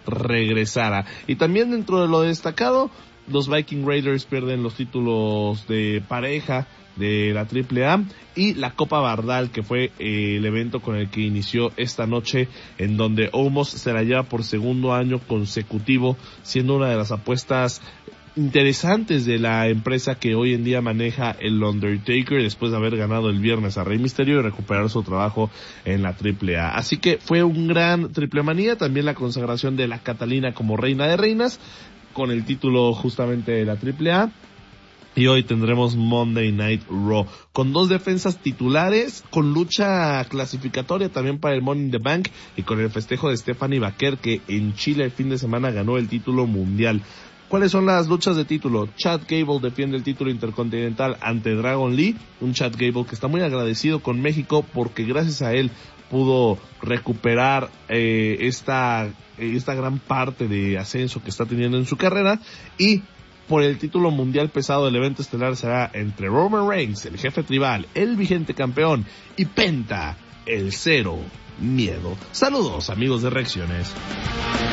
regresara. Y también dentro de lo destacado, los Viking Raiders pierden los títulos de pareja de la AAA y la Copa Bardal, que fue el evento con el que inició esta noche, en donde Omos se la lleva por segundo año consecutivo, siendo una de las apuestas interesantes de la empresa que hoy en día maneja el Undertaker, después de haber ganado el viernes a Rey Mysterio y recuperar su trabajo en la AAA. Así que fue un gran Triple Manía, también la consagración de la Catalina como reina de reinas, con el título justamente de la AAA. Y hoy tendremos Monday Night Raw, con dos defensas titulares, con lucha clasificatoria también para el Money in the Bank, y con el festejo de Stephanie Baker, que en Chile el fin de semana ganó el título mundial. ¿Cuáles son las luchas de título? Chad Gable defiende el título intercontinental ante Dragon Lee, un Chad Gable que está muy agradecido con México porque gracias a él pudo recuperar esta gran parte de ascenso que está teniendo en su carrera. Y por el título mundial pesado del evento estelar será entre Roman Reigns, el jefe tribal, el vigente campeón, y Penta, el cero miedo. Saludos, amigos de Reacciones.